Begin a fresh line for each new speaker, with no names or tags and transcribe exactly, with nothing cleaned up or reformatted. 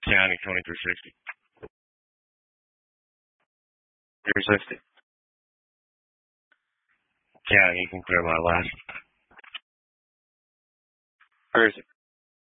County, twenty-three sixty. three sixty. County, you can clear my last. Where is it?